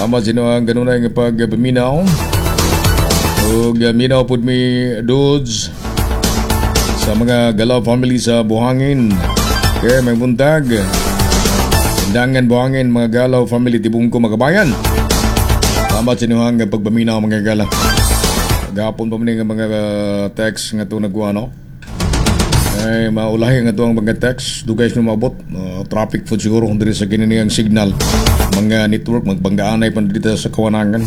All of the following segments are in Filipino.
Tama sino ang ganun na yung pagpaminaw. O minaw po mi dudes sa mga Galaw family sa Buhangin. Kaya may buntag. Indangan Buhangin, mga Galaw family, tibong ko magabayan. Tama sino ang pagpaminaw mga Galaw. Gapon pa mga text nga ito nagwa, no? Ay maulahi nga ito ang mga text. Dugay siya mabot. Traffic food siguro kung dito sa gininiyang signal. Mga network, magbanggaanay pa dito sa kawanangan.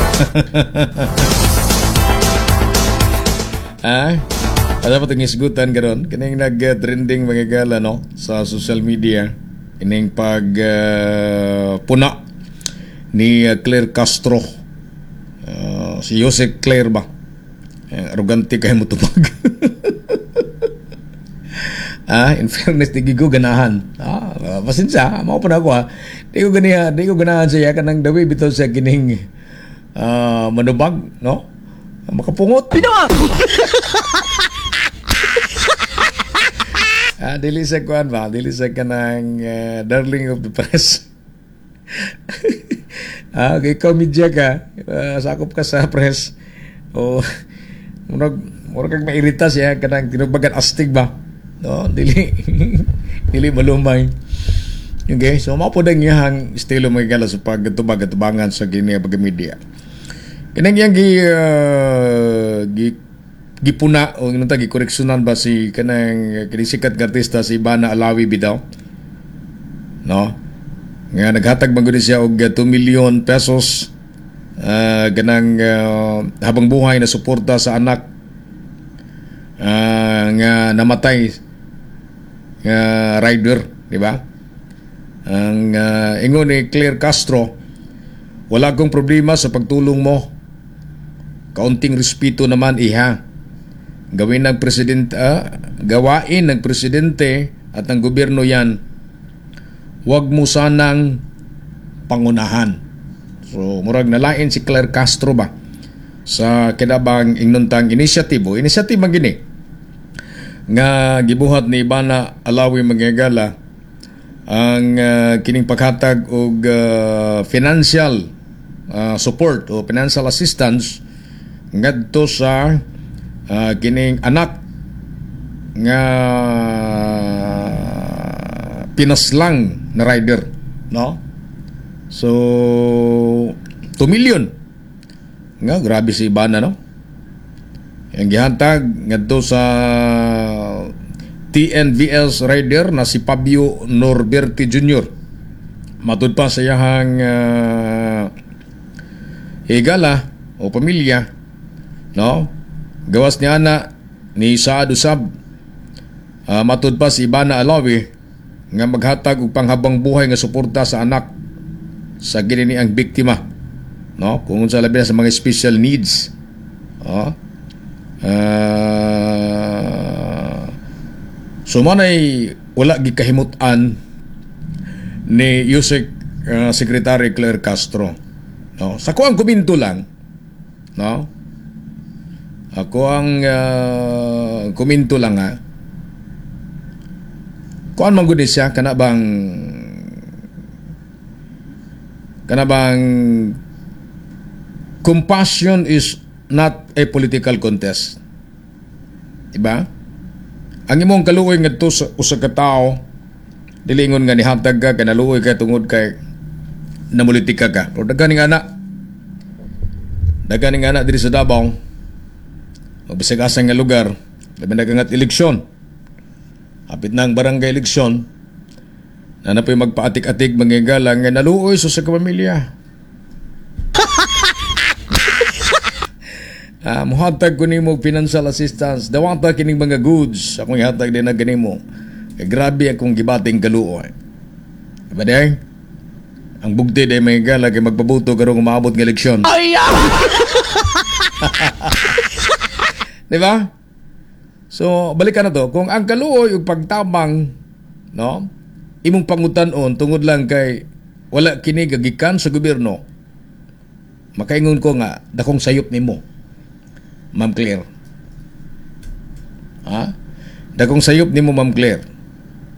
Ada pa itong isgutan karon kining nag-trending mga Gala, no? Sa social media. Kining puna ni Claire Castro. Si Jose Claire ba? Arrogante kayo mo tumag. In fairness, di ko ganahan. Pasensya, mao pa na ako ha. Di ko ganahan siya kanang dawi bitaw sa kining manubag, no? Makapungot. Pinawa! Dili sa kuan ba? Dili sa kanang darling of the press. Kay komedya ka, sakop ka sa press. O murag kang mairita siya kanang tinubagan astig ba? No, dili malumay. Okay, so mao pod ang iyang estilo mga Gala sa pagtubag-tubangan sa gini pagmedia. Kinang yang gipuna o inunta gikoreksyonan ba si kanang kinisikat nga artista si Bana Alawi bitaw, no? Nga naghatag man gud siya og 2 million pesos ganang habang buhay na suporta sa anak nga namatay nga rider, di ba? Ang ingon ni Claire Castro, wala akong problema sa pagtulong mo. Kaunting respeto naman iha. Gawain ng presidente at ng gobyerno yan. Huwag mo sanang pangunahan. So, murag nalain si Claire Castro ba sa kinabang ingnuntang initiative man gini nga gibuhat ni Bana Alawi mga Gala ang kining paghatag og financial support o financial assistance ngadto sa kining anak nga pinaslang na rider, no? So 2 million nga grabe si Bana, no? Ang gihantag ngadto sa TNVS rider na si Fabio Norberti Jr. Matud pa sa iyahang higala o pamilya, no? Gawas ni ana ni Saad Usab. Matud pa si Bana Alawi nga maghatag og panghabang buhay nga suporta sa anak sa gini ang biktima, no? Kung sa labi na sa mga special needs. So manay wala gikahimutan ni Yusek Secretary Claire Castro, no? Sa ko ang kuminto lang, no? Ako ang kuminto lang ha. Kuan man gud siya kana bang compassion is not a political contest. Diba? Ang imong kaluoy ngadto sa usa ka tawo dili ingon nga nihatag ka kanaluoy ka tungod kay namulitika ka. Pero daghaning ana diri sa Davao o bisag asa nga lugar labi na kangat eleksyon. Hapit na ang barangay eleksyon na napoy magpaatik-atik mangigalang nga naluoy sa kapamilya. Muhatag ko nimo financial assistance, dawata kining mga goods akong ihatag din na ganimo. Grabe akong gibating kaluoy. Diba day? Ang bugti day may gala kay magpabuto karong umabot ng eleksyon. Diba? So, balikan na to. Kung ang kaluoy ug pagtabang, no? Imong pangutan-on tungod lang kay wala kini gagikan sa gobyerno. Makaingon ko nga dakong sayop nimo. Ma'am Claire. Dakong sayop nimo Ma'am Claire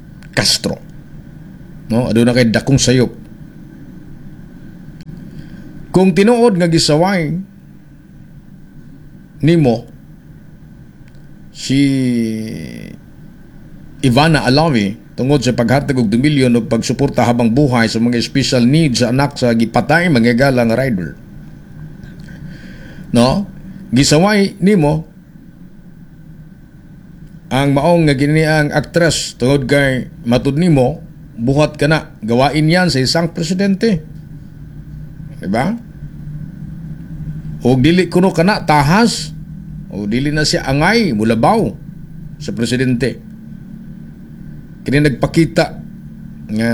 Castro. No, aduna kay dakong sayop. Kung tinuod nga gisaway nimo si Ivana Alawi tungod sa paghatag og 2 milyon og pagsuporta habang buhay sa mga special needs sa anak sa gipatay mga galang rider. No? Gisaway nimo ang maong nga giniang aktres tungod kay matud nimo buhat ka na gawain yan sa isang presidente. Diba? O dili kuno kana tahas o dili na siya angay mulabaw sa presidente. Kini nagpakita nga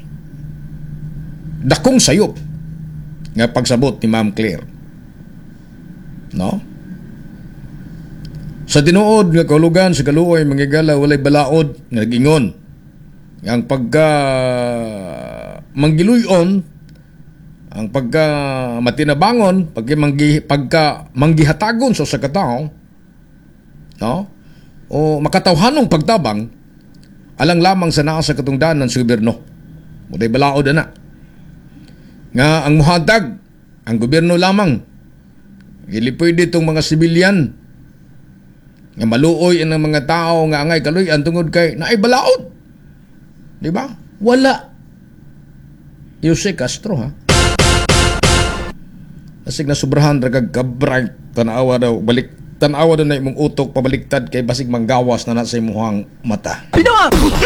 dakong sayop nga pagsabot ni Ma'am Claire. No? Sa tinuod nga kahulugan sa kaluoy manggigala walay balaod nga nagingon ang pagka manggiluyon ang pagka matinabangon pagka manggihatagon sa katao, no? O makatawhanong pagtabang alang lamang sa naa sa katungdanan sa gobyerno. Muday balaod na nga ang muhatag ang gobyerno lamang. Dili pwede itong mga sibilyan nga maluoy ang mga tao nga angay kaluyan tungod kay naay balaod. Di ba? Wala. Jose Castro, ha? Asig na sobrahan ragag ka-bright tanawa daw na imong utok pabaliktad kay basig manggawas na sa imong mata. Pinawa!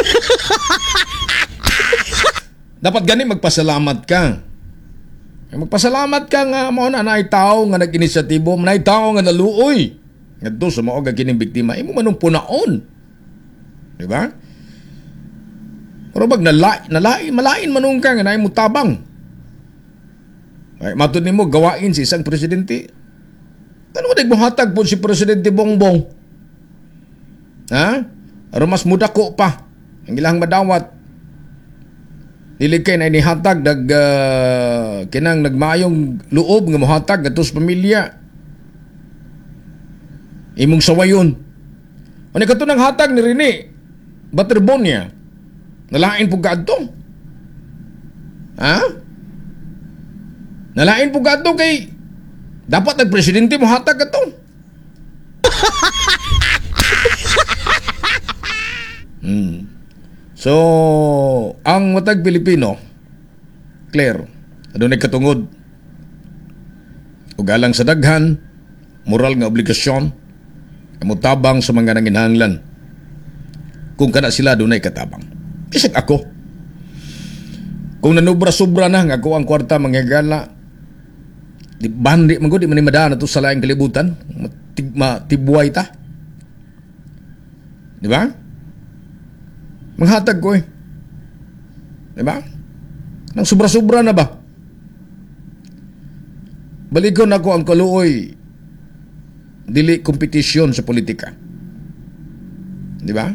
Dapat gani magpasalamat ka. Magpasalamat ka nga mo na naay tao nga nag-inisyatibo, naay tao nga naluoy. Ngadto sa mao nga kining biktima imo manung punaon. Di ba? Pero bag malain manung ka nga naay mo tabang. Ay, matud nimo gawain si isang presidente. Ano mo nagbuhatag po si Presidente Bongbong? Ha? Aron mas muda ko pa. Ang ilang madawat. Dili kay na inihatag kinang nagmayong loob nga mohatag atos pamilya. Imong sawayon. Ano kato nang hatag ni Rene Baterbonia? Nalain po kadto. Ha? Nalain po gato kay dapat nagpresidente mo hatag ito. So, ang matag Pilipino, Claire, adunay katungod. Ugalang sa daghan, moral nga obligasyon, kamutabang sa mga nanginahanglan. Kung kana sila adunay katabang. Isip ako. Kung nanubra-sobra na nga ako ang kwarta manghigala, di bandi man di man madaan ato sa laing kalibutan matibway ta, di ba? Manghatag ko di ba? Nang sobra-sobra na ba? Balikon ako ang kaluoy dili kompetisyon sa politika, di ba?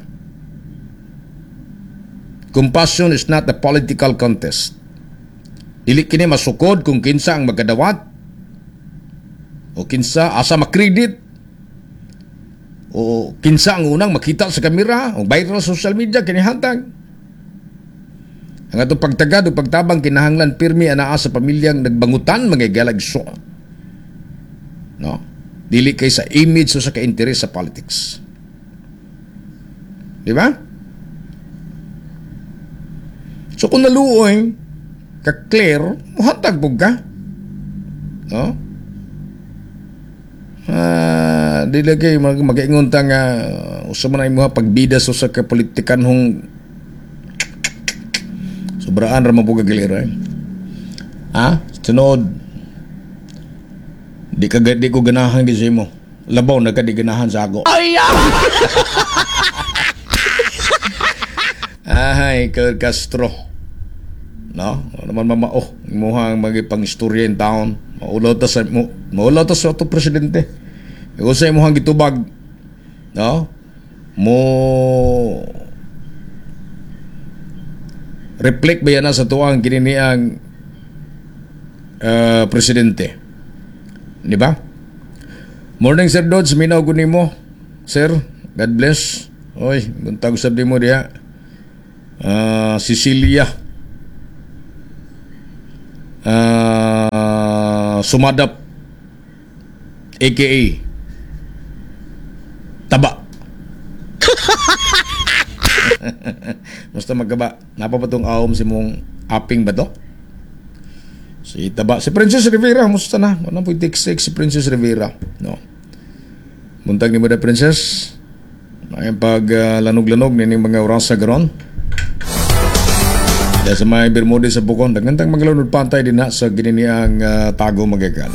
Compassion is not a political contest. Dili kini masukod kung kinsa ang magkadawat o kinsa asa makredit o kinsa ang unang makita sa kamera o viral sa social media kinihatag. Ang atong pagtagad o pagtabang kinahanglan pirmi anaa sa pamilyang nagbangutan mga galagso. No? Dili kay sa image o sa ka-interes sa politics. Di ba? So kung naluoy ka-clear, muhatag po ka. No? Di lagay mag-ingon ta nga usa man ay mga pagbida sa kapolitikan hong sobraan ra mabuga gilira. Sunod. Di ko ganahan gisi mo. Labaw na ka di ganahan sa ako. Ay, Castro. No? Naman mamao. Imuhang magipang istorya in town. Maulaw ta sa ito presidente. Ikaw sa imuhang gitubag. No? Mo reflect ba yan na sa tuwang kininiang presidente. Di ba? Morning, Sir Dodds. Minaw ko mo. Sir, God bless. Oy, buntag sabi mo diya. Cecilia sumadap aka taba. Basta magkaba. Napa ba itong ahom si mong aping ba to? Si taba. Si Princess Rivera, musta na? Ano po yung si Princess Rivera? No. Muntag ni mo na Princess. May pag lanog-lanog ni mga oras sa garon. Dahil sa may Bermudez sa Bukon, nagantang maglalunod pantay din na sa gininiang tago magagala.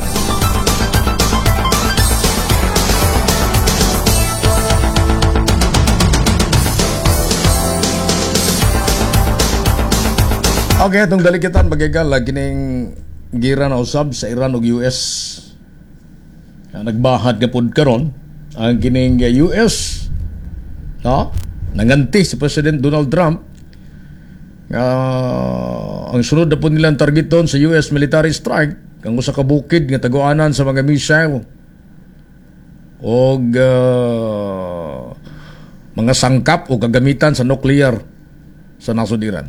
Okay, itong dalikitan magagala gining gira na usab sa Iran ug US. Nagbahad ka pod karon ang gining US, no? Nanganti si President Donald Trump. Ang sunod na po nilang targeton sa US military strike ang usa ka bukid nga taguanan sa mga missile o mga sangkap o kagamitan sa nuclear sa nasod Iran.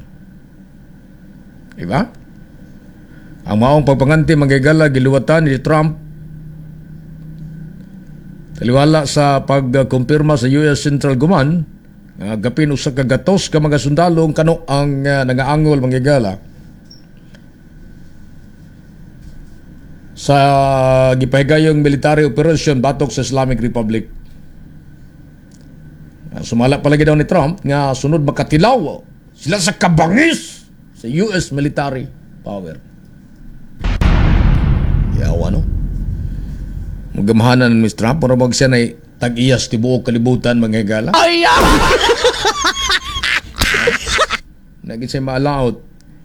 Diba? Ang maong pagpanganti manggigala giluwatan ni Trump taliwala sa pagkumpirma sa US Central Command gapin usa ka gatos ka mga sundalo kano ang nangaangol manggigala sa gipahigayong military operation batok sa Islamic Republic. Sumala palagi daw ni Trump nga sunod makatilaw sila sa kabangis sa US military power. Yawa, no? Magamahanan ni Mr. Trump para mag siya na tag-iyas ti buok kalibutan mga higala. Ay! Naging siya ma-allowed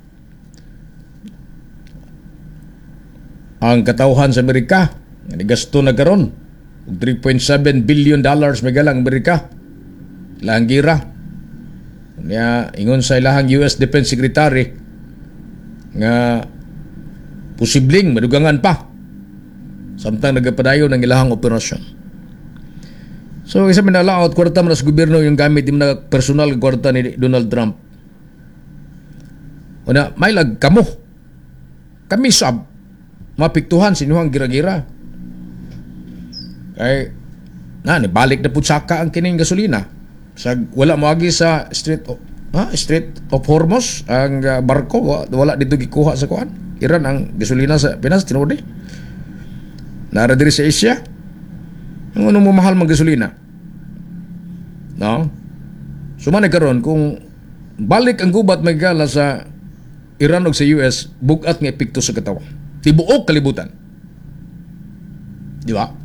ang katauhan sa Amerika. Gasto na karon $3.7 billion may galang Amerika. Lahang gira. Nga ingon sa ilahang US Defense Secretary nga posibleng madugangan pa samtang nagapadayon ng ilahang operasyon. So isa minalaot kwarta man sa gobyerno yung gamit yung personal kwarta ni Donald Trump. Una may lag kamo kami sab mapiktuhan sinuhang gira-gira kay ni balik na putsaka ang kining gasolina. Sa wala moagi sa Strait of Hormuz ang barko wala dito gikuha sa kuan. Iran ang gasolina sa Pinas tinudi. Nara diri sa Asia. Ang mo mahal mag gasolina. No? Sumana karon kung balik ang gubat magala sa Iran ug sa US bugat nga epekto sa katawan. Tibuok kalibutan. Di ba?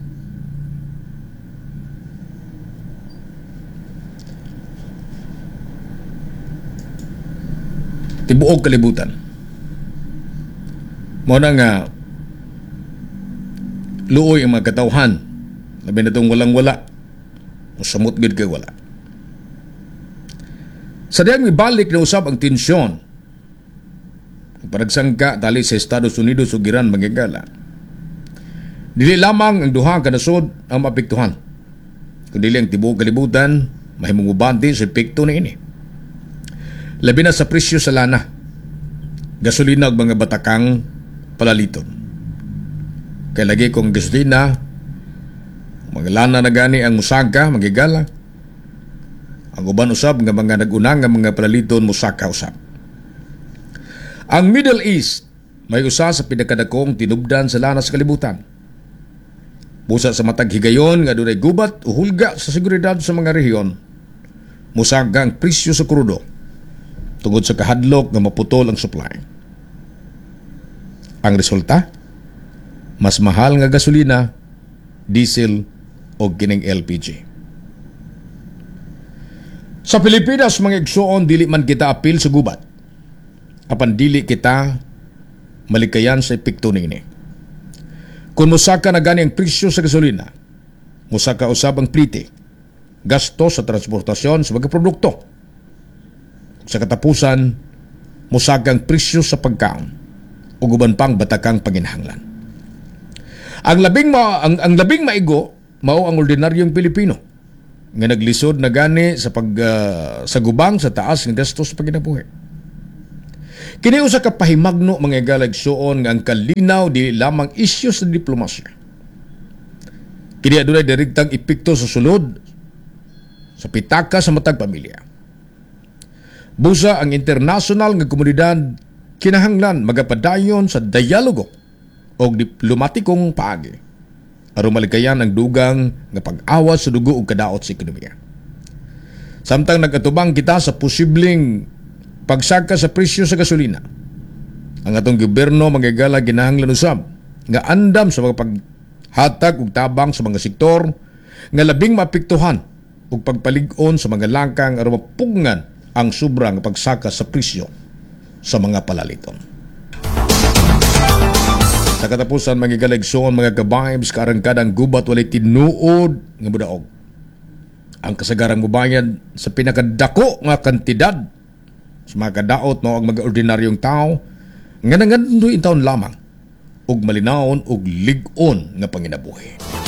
Tibuok kalibutan. Mo na nga luoy ang mga katawhan. Labi na itong walang-wala. Musamot gid kay wala. Sa diyang ibalik na usab ang tensyon. Paragsangka tali sa Estados Unidos ug Iran magigala. Dili lamang ang duha ka nasod ang maapektuhan. Kundi ang tibuok kalibutan mahimong ubanti sa epekto na ini. Labi na sa presyo sa lana, gasolina ug mga batakang palaliton. Kaya lagi kong gasolina, mga lana na gani ang musaka, magigala. Ang uban usab nga mga nagunang nga mga palaliton musaka usab. Ang Middle East may usa sa pinakadakong tinubdan sa lana sa kalibutan. Busa sa matag higayon nga dunay gubat o hulga sa seguridad sa mga rehiyon, musaka ang presyo sa krudo tungod sa kahadlok nga maputol ang supply. Ang resulta, mas mahal nga gasolina, diesel o kining LPG. Sa Pilipinas, mga igsuon, dili man kita apil sa gubat. Apan dili kita malikayan sa epekto nini. Kung musaka na gani ang presyo sa gasolina, musaka usab ang plite, gasto sa transportasyon sa mga produkto. Sa katapusan, musagang presyo sa pagkaon o guban pang batakang panginahanglan. Ang labing maigo mao ang ordinaryong Pilipino nga naglisod na gani sa sa gubang sa taas ng gastos sa pagkinabuhi. Kini usa ka pahimagno mga galagsuon nga ang kalinaw di lamang isyu sa diplomasya. Kini adunay direktang epekto sa sulod sa pitaka sa matag pamilya. Busa ang international nga komunidad kinahanglan magapadayon sa dialogo o diplomatikong paagi aron malikayan ang dugang nga pag-awas sa dugo ug kadaot sa ekonomiya. Samtang nagatubang kita sa posibleng pagsaka sa presyo sa gasolina, ang atong gobyerno magigala ginahanglan usab nga andam sa mga paghatag og tabang sa mga sektor nga labing maapektuhan ug pagpalig-on sa mga langkang aron mapugngan ang sobrang pagsaka sa presyo sa mga palaliton. Sa katapusan magigalegson mga kabahibs kaarangkadang gubat walay tinuod nga mudaog. Ang kasagarang mubayad sa pinakadako nga kantidad sa mga kadaot no ang mga ordinaryong tao nga nangandoy taon lamang ug malinawon ug lig-on nga panginabuhi.